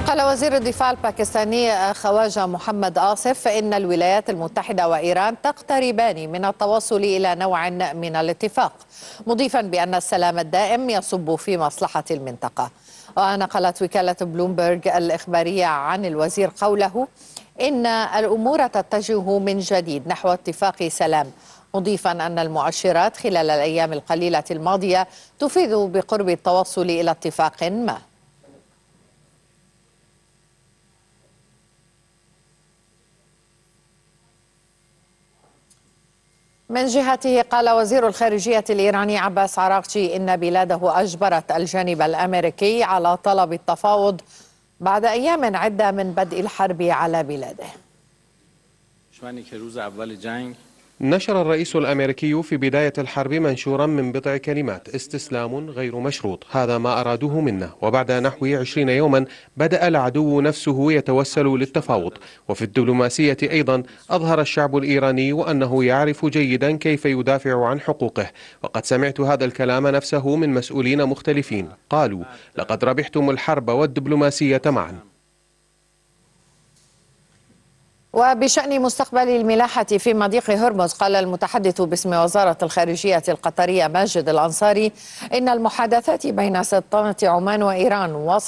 قال وزير الدفاع الباكستاني خواجة محمد آصف إن الولايات المتحدة وإيران تقتربان من التوصل إلى نوع من الاتفاق، مضيفا بأن السلام الدائم يصب في مصلحة المنطقة. ونقلت وكالة بلومبرج الإخبارية عن الوزير قوله إن الأمور تتجه من جديد نحو اتفاق سلام، مضيفا أن المؤشرات خلال الأيام القليلة الماضية تفيد بقرب التوصل إلى اتفاق ما. من جهته قال وزير الخارجية الإيراني عباس عراقجي إن بلاده أجبرت الجانب الأمريكي على طلب التفاوض بعد أيام عدة من بدء الحرب على بلاده. نشر الرئيس الأمريكي في بداية الحرب منشورا من بضع كلمات: استسلام غير مشروط، هذا ما أرادوه منا. وبعد نحو 20 يوما بدأ العدو نفسه يتوسل للتفاوض. وفي الدبلوماسية أيضا أظهر الشعب الإيراني أنه يعرف جيدا كيف يدافع عن حقوقه. وقد سمعت هذا الكلام نفسه من مسؤولين مختلفين قالوا: لقد ربحتم الحرب والدبلوماسية معا. وبشأن مستقبل الملاحة في مضيق هرمز قال المتحدث باسم وزارة الخارجية القطرية ماجد الأنصاري إن المحادثات بين سلطنة عمان وإيران